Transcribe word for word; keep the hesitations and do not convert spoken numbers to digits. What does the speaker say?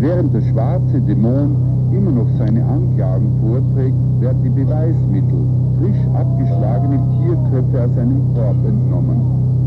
Während der schwarze Dämon immer noch seine Anklagen vorträgt, werden die Beweismittel, frisch abgeschlagene Tierköpfe aus einem Korb entnommen.